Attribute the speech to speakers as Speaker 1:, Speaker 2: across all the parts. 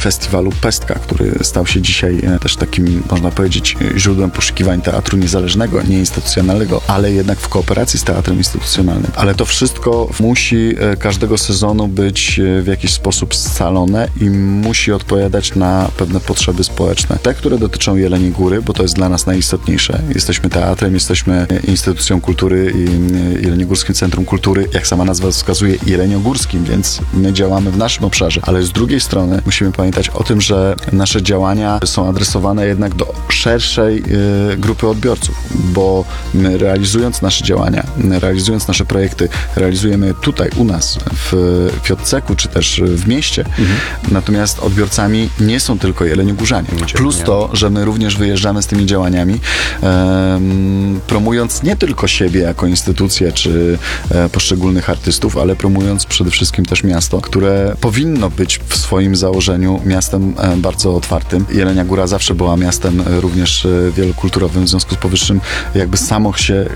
Speaker 1: festiwalu Pestka, który stał się dzisiaj też takim, można powiedzieć, źródłem poszukiwań teatru niezależnego, nieinstytucjonalnego, ale jednak w kooperacji z teatrem instytucjonalnym. Ale to wszystko musi każdego sezonu być w jakiś sposób scalone i musi odpowiadać na pewne potrzeby społeczne. Te, które dotyczą Jeleniej Góry, bo to jest dla nas najistotniejsze. Jesteśmy teatrem, jesteśmy instytucją kultury i Jeleniogórskim Centrum Kultury, jak sama nazwa wskazuje, jeleniogórskim, więc my działamy w naszym obszarze. Ale z drugiej strony musimy pamiętać o tym, że nasze działania są adresowane jednak do szerszej grupy odbiorców, bo my realizując nasze działania, realizując nasze projekty, realizujemy tutaj u nas w Fiotceku, czy też w mieście. Natomiast odbiorcami nie są tylko jeleniogórzanie. Plus to, że my również wyjeżdżamy z tymi działaniami, promując nie tylko siebie jako instytucję, czy poszczególnych artystów, ale promując przede wszystkim też miasto, które powinno być w swoim założeniu miastem bardzo otwartym. Jelenia Góra zawsze była miastem również wielokulturowym, w związku z powyższym jakby samo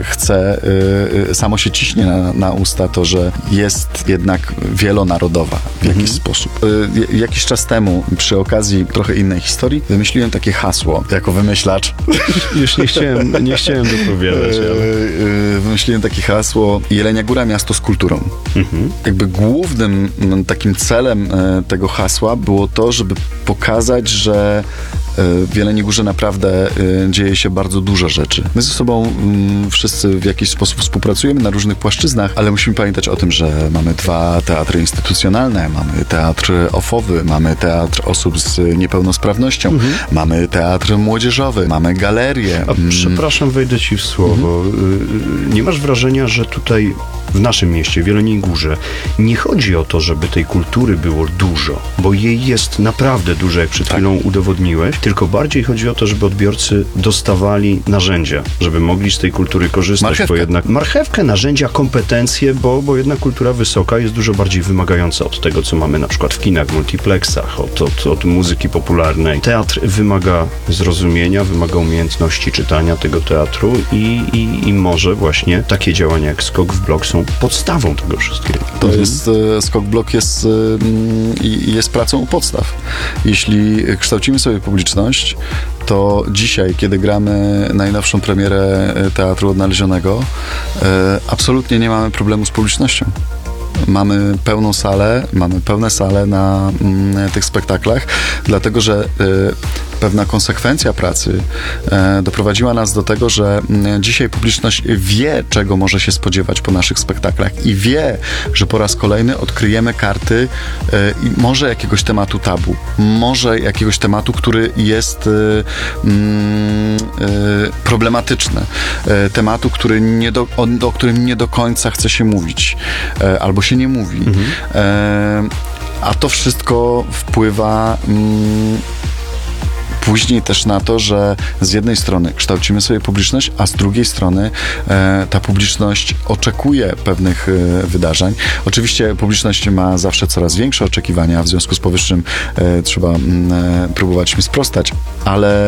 Speaker 1: się ciśnie na usta to, że jest jednak wielonarodowa w jakiś sposób. Jakiś czas temu, przy okazji trochę innej historii, wymyśliłem takie hasło, jako wymyślacz.
Speaker 2: Już nie chciałem dopowiadać, ale...
Speaker 1: Wymyśliłem takie hasło Jelenia Góra, miasto z kulturą. Jakby głównym takim celem tego hasła było to, żeby pokazać, że w Jeleniej Górze naprawdę dzieje się bardzo dużo rzeczy. My ze sobą wszyscy w jakiś sposób współpracujemy na różnych płaszczyznach, ale musimy pamiętać o tym, że mamy 2 teatry instytucjonalne, mamy teatr ofowy, mamy teatr osób z niepełnosprawnością, mamy teatr młodzieżowy, mamy galerię.
Speaker 2: A przepraszam, wejdę ci w słowo. Nie masz wrażenia, że tutaj w naszym mieście, w Jeleniej Górze, nie chodzi o to, żeby tej kultury było dużo, bo jej jest naprawdę dużo, jak przed chwilą udowodniłeś, tylko bardziej chodzi o to, żeby odbiorcy dostawali narzędzia, żeby mogli z tej kultury korzystać, bo jednak marchewkę, narzędzia, kompetencje, bo jednak kultura wysoka jest dużo bardziej wymagająca od tego, co mamy na przykład w kinach, multiplexach, od muzyki popularnej. Teatr wymaga zrozumienia, wymaga umiejętności czytania tego teatru i może właśnie takie działania jak Skok w Blok są podstawą tego wszystkiego.
Speaker 1: To jest, Skok w Blok jest pracą u podstaw. Jeśli kształcimy sobie publiczność, to dzisiaj, kiedy gramy najnowszą premierę Teatru Odnalezionego, absolutnie nie mamy problemu z publicznością. Mamy pełną salę, mamy pełne sale na tych spektaklach, dlatego że pewna konsekwencja pracy doprowadziła nas do tego, że dzisiaj publiczność wie, czego może się spodziewać po naszych spektaklach i wie, że po raz kolejny odkryjemy karty może jakiegoś tematu tabu, może jakiegoś tematu, który jest problematyczny, tematu, o którym nie do końca chce się mówić, albo się nie mówi. A to wszystko wpływa później też na to, że z jednej strony kształcimy sobie publiczność, a z drugiej strony ta publiczność oczekuje pewnych wydarzeń. Oczywiście publiczność ma zawsze coraz większe oczekiwania, w związku z powyższym trzeba próbować mi sprostać, ale